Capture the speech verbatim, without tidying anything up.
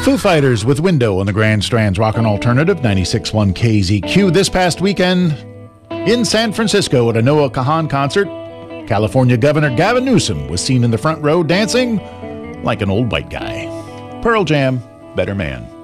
Foo Fighters with Window on the Grand Strand's Rockin' Alternative, ninety-six point one K Z Q. This past weekend in San Francisco at a Noah Kahan concert, California Governor Gavin Newsom was seen in the front row dancing like an old white guy. Pearl Jam, Better Man.